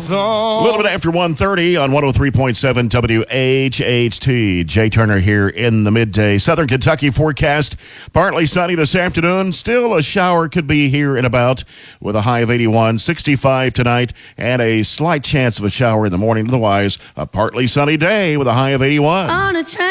A little bit after 1:30 on 103.7 WHHT. Jay Turner here in the midday Southern Kentucky forecast. Partly sunny this afternoon. Still a shower could be here in about with a high of 81. 65 tonight and a slight chance of a shower in the morning. Otherwise, a partly sunny day with a high of 81.